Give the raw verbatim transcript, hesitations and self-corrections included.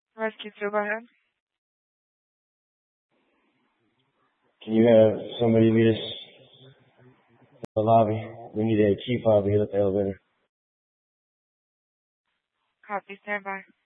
Rescue two, go ahead. Can you have somebody meet us in the lobby? We need a key fob here at the elevator. Copy, stand by.